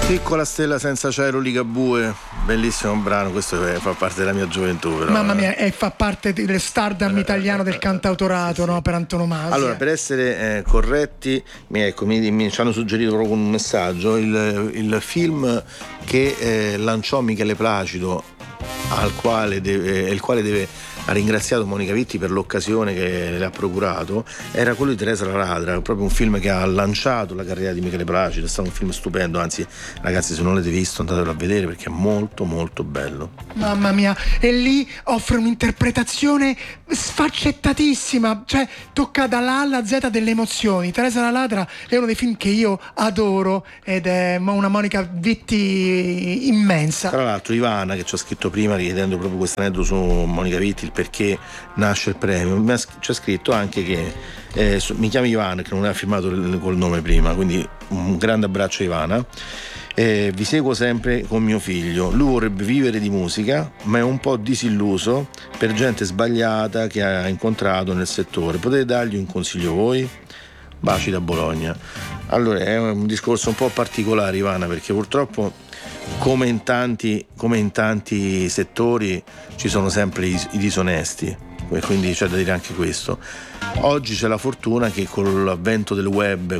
Piccola stella senza cielo, Ligabue, bellissimo brano, questo fa parte della mia gioventù però. Mamma mia, e fa parte del stardom italiano del cantautorato, sì. No, per antonomasia. Allora, per essere corretti, mi ci hanno suggerito proprio con un messaggio il film che lanciò Michele Placido, il quale deve ha ringraziato Monica Vitti per l'occasione che le ha procurato, era quello di Teresa la Ladra, proprio un film che ha lanciato la carriera di Michele Placido. È stato un film stupendo, anzi ragazzi, se non l'avete visto andatelo a vedere perché è molto molto bello. Mamma mia, e lì offre un'interpretazione sfaccettatissima, cioè tocca dalla A alla Z delle emozioni. Teresa la Ladra è uno dei film che io adoro ed è una Monica Vitti immensa. Tra l'altro Ivana, che ci ha scritto prima richiedendo proprio questo aneddoto su Monica Vitti, perché nasce il premio, ci ha scritto anche che mi chiamo Ivana, che non aveva firmato col nome prima, quindi un grande abbraccio a Ivana. Vi seguo sempre con mio figlio, lui vorrebbe vivere di musica ma è un po' disilluso per gente sbagliata che ha incontrato nel settore, potete dargli un consiglio voi? Baci da Bologna. Allora è un discorso un po' particolare, Ivana, perché purtroppo come in tanti settori ci sono sempre i disonesti, e quindi c'è da dire anche questo. Oggi c'è la fortuna che con l'avvento del web,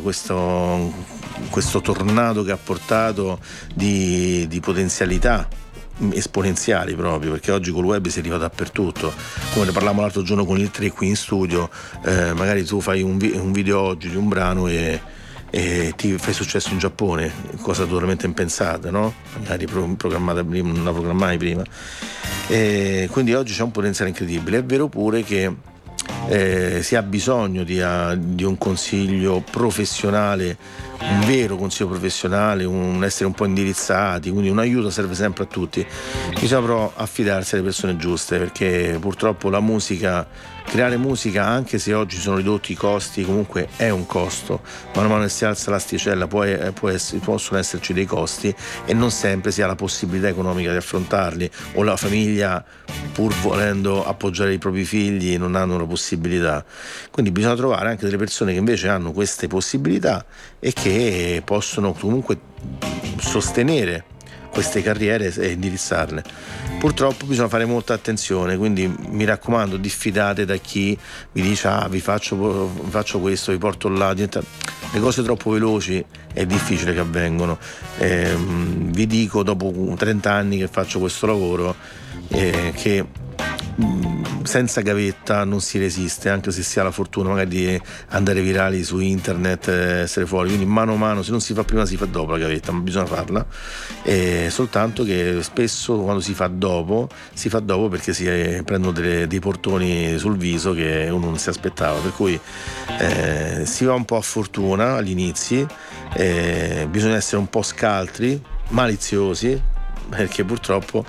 questo tornado che ha portato di potenzialità esponenziali, proprio perché oggi col web si arriva dappertutto, come ne parlavamo l'altro giorno con il 3 qui in studio, magari tu fai un video oggi di un brano e ti fai successo in Giappone, cosa totalmente impensata, no? Magari programmata prima, non la programmai prima, quindi oggi c'è un potenziale incredibile. È vero pure che si ha bisogno di un consiglio professionale, un vero consiglio professionale, un essere un po' indirizzati, quindi un aiuto serve sempre a tutti. Bisogna però affidarsi alle persone giuste, perché purtroppo la musica, creare musica, anche se oggi sono ridotti i costi, comunque è un costo. Man mano che si alza l'asticella possono esserci dei costi e non sempre si ha la possibilità economica di affrontarli, o la famiglia, pur volendo appoggiare i propri figli, non hanno la possibilità. Quindi bisogna trovare anche delle persone che invece hanno queste possibilità e che possono comunque sostenere queste carriere e indirizzarle. Purtroppo bisogna fare molta attenzione, quindi mi raccomando, diffidate da chi vi dice vi faccio questo, vi porto là. Le cose troppo veloci è difficile che avvengano. Vi dico, dopo 30 anni che faccio questo lavoro, che senza gavetta non si resiste, anche se si ha la fortuna magari di andare virali su internet, essere fuori. Quindi mano a mano, se non si fa prima si fa dopo la gavetta, ma bisogna farla, soltanto che spesso quando si fa dopo perché si prendono dei portoni sul viso che uno non si aspettava, per cui si va un po' a fortuna agli inizi, bisogna essere un po' scaltri, maliziosi, perché purtroppo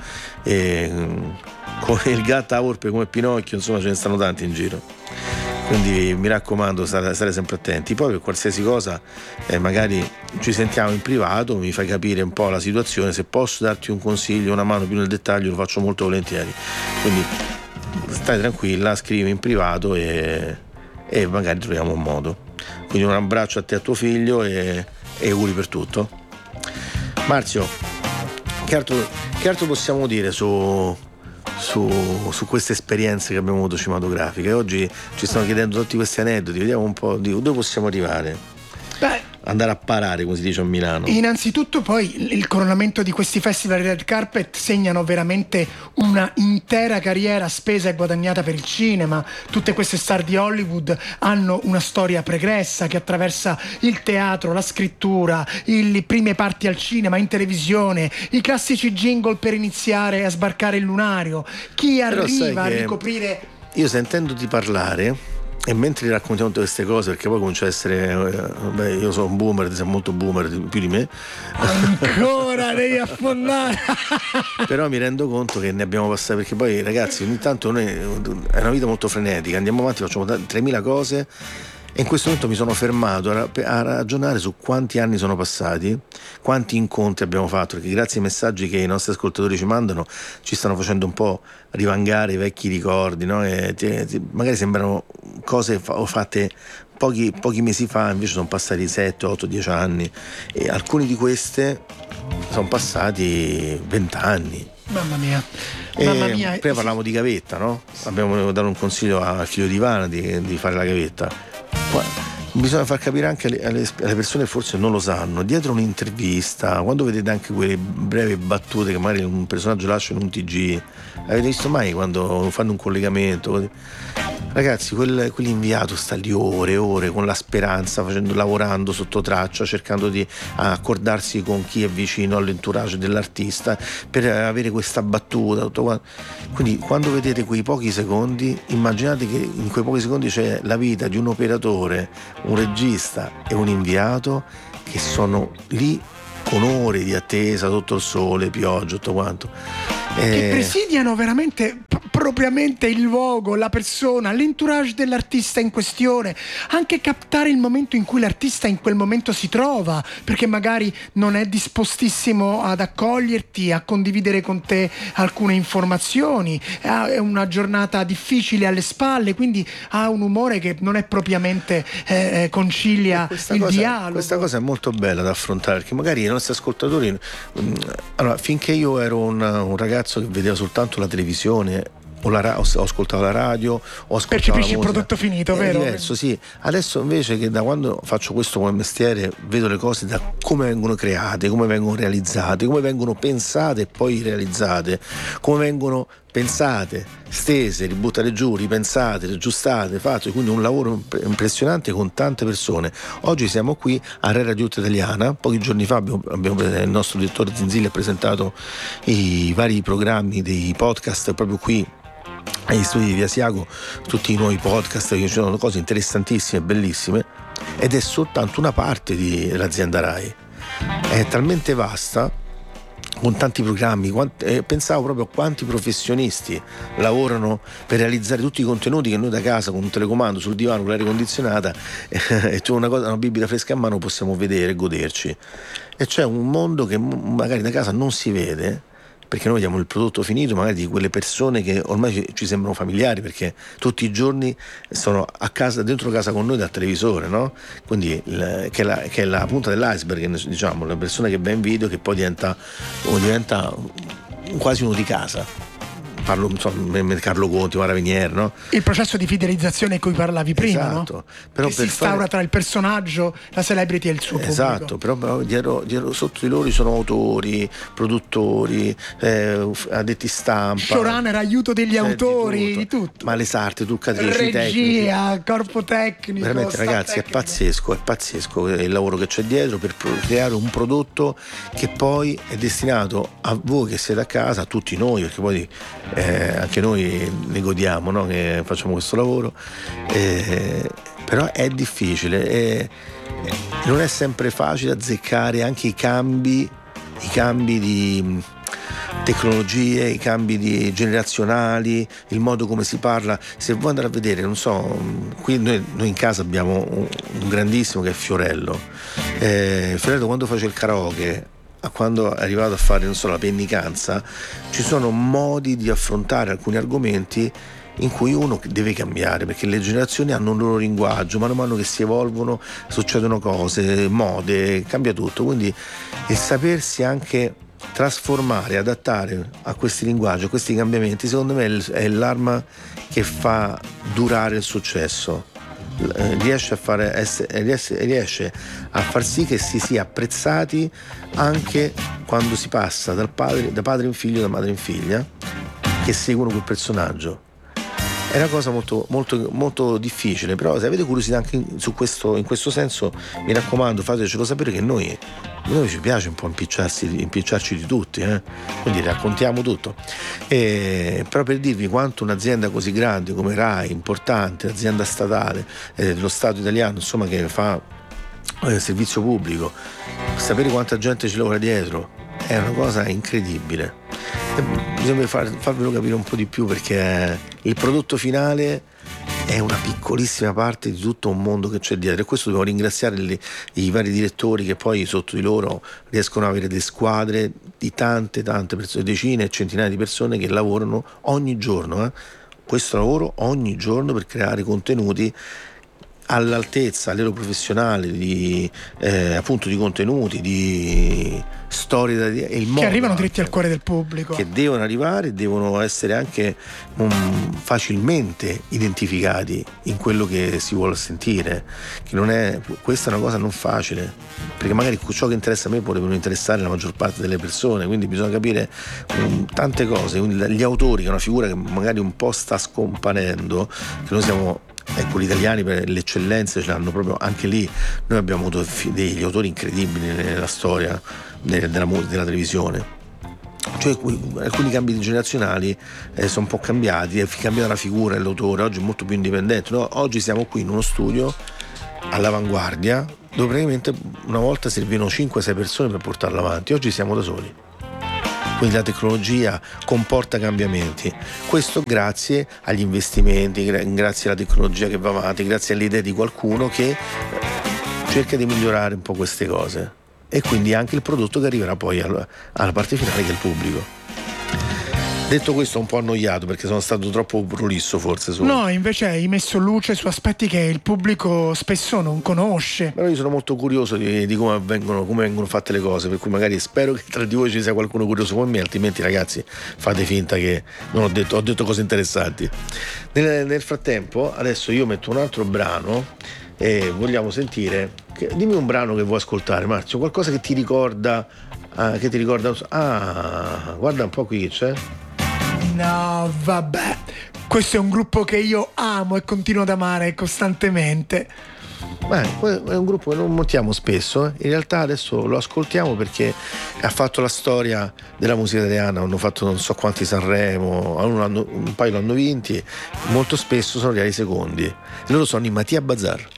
con il gatto a orpe come Pinocchio, insomma, ce ne stanno tanti in giro. Quindi mi raccomando, stare sempre attenti. Poi per qualsiasi cosa magari ci sentiamo in privato, mi fai capire un po' la situazione, se posso darti un consiglio, una mano più nel dettaglio, lo faccio molto volentieri. Quindi stai tranquilla, scrivi in privato e magari troviamo un modo. Quindi un abbraccio a te e a tuo figlio e auguri per tutto. Marzio, che altro possiamo dire su queste esperienze che abbiamo avuto cinematografiche? Oggi ci stanno chiedendo tutti questi aneddoti, vediamo un po' dove possiamo arrivare. Andare a parare, come si dice a Milano. Innanzitutto poi il coronamento di questi festival red carpet segnano veramente una intera carriera spesa e guadagnata per il cinema. Tutte queste star di Hollywood hanno una storia pregressa che attraversa il teatro, la scrittura, le prime parti al cinema, in televisione, i classici jingle per iniziare a sbarcare il lunario, chi arriva a ricoprire. Io sentendoti parlare e mentre raccontiamo tutte queste cose, perché poi comincia a essere io sono un boomer, ti sei molto boomer più di me, ancora devi affondare. Però mi rendo conto che ne abbiamo passate, perché poi ragazzi ogni tanto noi è una vita molto frenetica, andiamo avanti, facciamo 3.000 cose e in questo momento mi sono fermato a ragionare su quanti anni sono passati, quanti incontri abbiamo fatto, perché grazie ai messaggi che i nostri ascoltatori ci mandano ci stanno facendo un po' rivangare i vecchi ricordi, no? Magari sembrano cose fatte pochi mesi fa, invece sono passati 7, 8, 10 anni e alcune di queste sono passati 20 anni. Mamma mia. Prima parlavamo di gavetta, no? Abbiamo dato un consiglio al figlio di Ivana di fare la gavetta. Bisogna far capire anche alle persone che forse non lo sanno, dietro un'intervista, quando vedete anche quelle brevi battute che magari un personaggio lascia in un TG, avete visto mai quando fanno un collegamento? Ragazzi, quell'inviato sta lì ore e ore con la speranza, lavorando sotto traccia, cercando di accordarsi con chi è vicino all'entourage dell'artista per avere questa battuta, tutto quanto. Quindi quando vedete quei pochi secondi, immaginate che in quei pochi secondi c'è la vita di un operatore, un regista e un inviato che sono lì con ore di attesa sotto il sole, pioggia, tutto quanto. Che presidiano veramente propriamente il luogo, la persona, l'entourage dell'artista in questione, anche captare il momento in cui l'artista in quel momento si trova, perché magari non è dispostissimo ad accoglierti, a condividere con te alcune informazioni, è una giornata difficile alle spalle, quindi ha un umore che non è propriamente concilia il dialogo. Questa cosa è molto bella da affrontare, perché magari i nostri ascoltatori, allora, finché io ero un ragazzo che vedeva soltanto la televisione o ascoltavo la radio o ascoltavo percepisci la musica, il prodotto finito, vero? Diverso, sì. Adesso invece, che da quando faccio questo come mestiere, vedo le cose da come vengono create, come vengono realizzate, come vengono pensate e poi realizzate, come vengono pensate, stese, ributtate giù, ripensate, aggiustate, fatte, quindi un lavoro impressionante con tante persone. Oggi siamo qui a Rai Radio Italiana, pochi giorni fa il nostro direttore Zinzilli ha presentato i vari programmi dei podcast proprio qui agli studi di Via Asiago, tutti i nuovi podcast, che ci sono cose interessantissime, bellissime, ed è soltanto una parte dell'azienda Rai, è talmente vasta, con tanti programmi. Pensavo proprio a quanti professionisti lavorano per realizzare tutti i contenuti che noi da casa con un telecomando sul divano con l'aria condizionata e c'è una bibita fresca in mano possiamo vedere e goderci, e c'è un mondo che magari da casa non si vede, perché noi diamo il prodotto finito magari di quelle persone che ormai ci sembrano familiari, perché tutti i giorni sono a casa, dentro casa con noi dal televisore, no? Quindi che è la punta dell'iceberg, diciamo, la persona che va in video che poi diventa quasi uno di casa. Parlo, insomma, Carlo Conti, Mara Venier, no? Il processo di fidelizzazione di cui parlavi prima, esatto, no? Però che si instaura tra il personaggio, la celebrity e il suo pubblico. Esatto, però dietro sotto di loro ci sono autori, produttori, addetti stampa, showrunner, aiuto degli autori, di tutto. Ma le sarti, truccatrici, regia, corpo tecnico. Veramente, ragazzi, tecnico. È pazzesco il lavoro che c'è dietro per creare un prodotto che poi è destinato a voi che siete a casa, a tutti noi, perché poi anche noi ne godiamo, no? Che facciamo questo lavoro, però è difficile, non è sempre facile azzeccare anche i cambi di tecnologie, i cambi generazionali, il modo come si parla. Se vuoi andare a vedere, non so, qui noi in casa abbiamo un grandissimo che è Fiorello. Fiorello quando face il karaoke, a quando è arrivato a fare, non so, la pennicanza, ci sono modi di affrontare alcuni argomenti in cui uno deve cambiare, perché le generazioni hanno un loro linguaggio, mano a mano che si evolvono succedono cose, mode, cambia tutto, quindi il sapersi anche trasformare, adattare a questi linguaggi, a questi cambiamenti, secondo me è l'arma che fa durare il successo. Riesce a far sì che si sia apprezzati anche quando si passa da padre in figlio, da madre in figlia, che seguono quel personaggio. È una cosa molto, molto, molto difficile, però se avete curiosità anche in questo senso, mi raccomando, fatecelo sapere, che noi ci piace un po' impicciarci di tutti, quindi raccontiamo tutto. Però per dirvi quanto un'azienda così grande come Rai, importante, azienda statale dello Stato italiano, insomma, che fa servizio pubblico, sapere quanta gente ci lavora dietro è una cosa incredibile. Bisogna farvelo capire un po' di più, perché il prodotto finale è una piccolissima parte di tutto un mondo che c'è dietro, e questo dobbiamo ringraziare i vari direttori che poi sotto di loro riescono ad avere delle squadre di tante persone, decine e centinaia di persone che lavorano ogni giorno, questo lavoro ogni giorno per creare contenuti all'altezza a livello professionale di appunto di contenuti, di storie e il modo che arrivano anche, dritti al cuore del pubblico, che devono arrivare, devono essere anche facilmente identificati in quello che si vuole sentire, che non è, questa è una cosa non facile, perché magari ciò che interessa a me potrebbe non interessare la maggior parte delle persone, quindi bisogna capire tante cose. Gli autori, che è una figura che magari un po' sta scomparendo, che noi siamo, ecco, gli italiani per l'eccellenza ce l'hanno proprio anche lì. Noi abbiamo avuto degli autori incredibili nella storia della televisione. Cioè alcuni cambi generazionali sono un po' cambiati, è cambiata la figura dell'autore, oggi è molto più indipendente, no? Oggi siamo qui in uno studio all'avanguardia dove praticamente una volta servivano 5-6 persone per portarlo avanti, oggi siamo da soli. Quindi la tecnologia comporta cambiamenti, questo grazie agli investimenti, grazie alla tecnologia che va avanti, grazie alle idee di qualcuno che cerca di migliorare un po' queste cose, e quindi anche il prodotto che arriverà poi alla parte finale, che è il pubblico. Detto questo, un po' annoiato perché sono stato troppo prolisso forse No, invece hai messo luce su aspetti che il pubblico spesso non conosce. Però io sono molto curioso di come vengono fatte le cose, per cui magari spero che tra di voi ci sia qualcuno curioso come me, altrimenti ragazzi fate finta che non ho detto cose interessanti. Nel frattempo adesso io metto un altro brano e vogliamo sentire, dimmi un brano che vuoi ascoltare, Marzio, qualcosa che ti ricorda guarda un po' qui che c'è. No, vabbè, questo è un gruppo che io amo e continuo ad amare costantemente. È un gruppo che non montiamo spesso, in realtà adesso lo ascoltiamo perché ha fatto la storia della musica italiana, hanno fatto non so quanti Sanremo, un paio l'hanno vinti, molto spesso sono arrivati secondi. Loro sono i Mattia Bazar.